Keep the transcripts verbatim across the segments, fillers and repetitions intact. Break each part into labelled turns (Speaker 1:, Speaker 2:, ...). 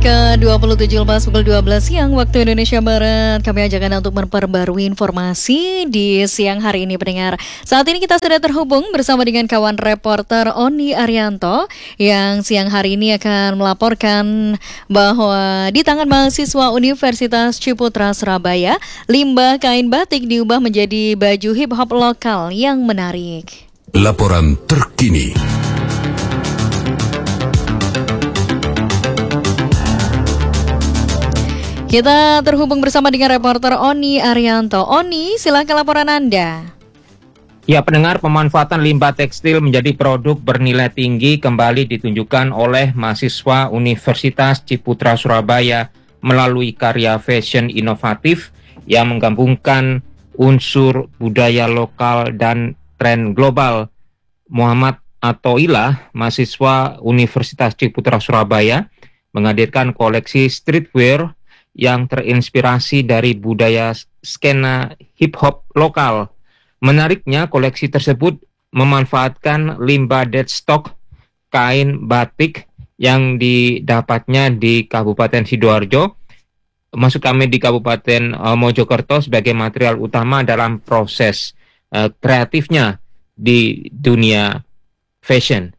Speaker 1: ke dua puluh tujuh lepas pukul dua belas siang waktu Indonesia Barat. Kami ajak Anda untuk memperbarui informasi di siang hari ini pendengar. Saat ini kita sudah terhubung bersama dengan kawan reporter Oni Arianto yang siang hari ini akan melaporkan bahwa di tangan mahasiswa Universitas Ciputra Surabaya, limbah kain batik diubah menjadi baju hip hop lokal yang menarik.
Speaker 2: Laporan terkini.
Speaker 1: Kita terhubung bersama dengan reporter Oni Arianto. Oni, silakan laporan Anda.
Speaker 3: Ya, pendengar, pemanfaatan limbah tekstil menjadi produk bernilai tinggi kembali ditunjukkan oleh mahasiswa Universitas Ciputra Surabaya melalui karya fashion inovatif yang menggabungkan unsur budaya lokal dan tren global. Muhammad Atoilah, mahasiswa Universitas Ciputra Surabaya, menghadirkan koleksi streetwear yang terinspirasi dari budaya skena hip-hop lokal. Menariknya, koleksi tersebut memanfaatkan limbah deadstock kain batik yang didapatnya di Kabupaten Sidoarjo, maksud kami di Kabupaten uh, Mojokerto, sebagai material utama dalam proses uh, kreatifnya di dunia fashion.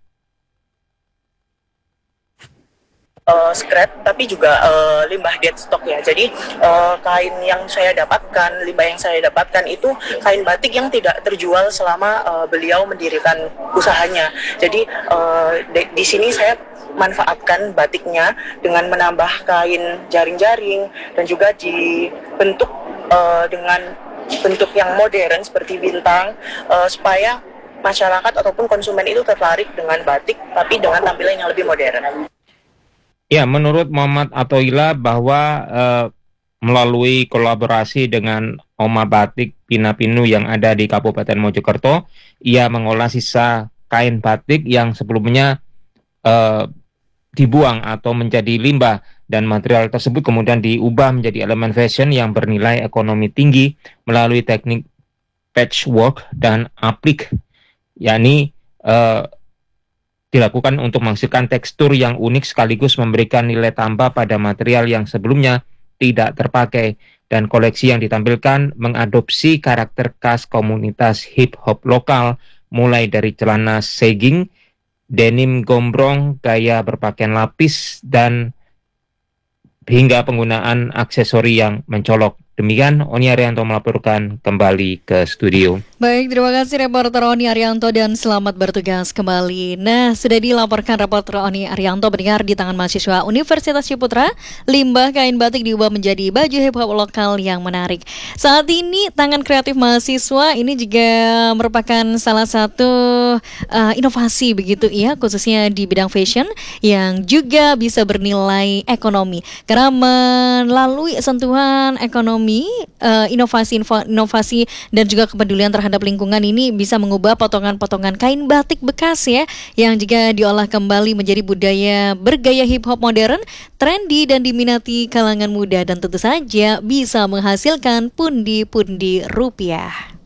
Speaker 4: Uh, scrap tapi juga uh, limbah deadstock ya. Jadi uh, kain yang saya dapatkan, limbah yang saya dapatkan itu kain batik yang tidak terjual selama uh, beliau mendirikan usahanya. Jadi uh, di, di sini saya manfaatkan batiknya dengan menambah kain jaring-jaring dan juga dibentuk uh, dengan bentuk yang modern seperti bintang uh, supaya masyarakat ataupun konsumen itu tertarik dengan batik tapi dengan tampilan yang lebih modern.
Speaker 3: Ya, menurut Muhammad Atoilah bahwa uh, melalui kolaborasi dengan Oma Batik Pinapinu yang ada di Kabupaten Mojokerto, ia mengolah sisa kain batik yang sebelumnya uh, dibuang atau menjadi limbah, dan material tersebut kemudian diubah menjadi elemen fashion yang bernilai ekonomi tinggi melalui teknik patchwork dan aplik, yakni uh, dilakukan untuk menghasilkan tekstur yang unik sekaligus memberikan nilai tambah pada material yang sebelumnya tidak terpakai. Dan koleksi yang ditampilkan mengadopsi karakter khas komunitas hip hop lokal, mulai dari celana sagging, denim gombrong, gaya berpakaian lapis, dan hingga penggunaan aksesori yang mencolok. Demikian Oni Arianto melaporkan kembali ke studio.
Speaker 1: Baik, terima kasih reporter Oni Arianto dan selamat bertugas kembali. Nah, sudah dilaporkan reporter Oni Arianto mendengar di tangan mahasiswa Universitas Ciputra, limbah kain batik diubah menjadi baju hip hop lokal yang menarik. Saat ini tangan kreatif mahasiswa ini juga merupakan salah satu uh, inovasi begitu ya, khususnya di bidang fashion yang juga bisa bernilai ekonomi. Karena melalui sentuhan ekonomi, Uh, inovasi inovasi dan juga kepedulian terhadap lingkungan ini bisa mengubah potongan-potongan kain batik bekas ya, yang juga diolah kembali menjadi budaya bergaya hip hop modern, trendy dan diminati kalangan muda, dan tentu saja bisa menghasilkan pundi-pundi rupiah.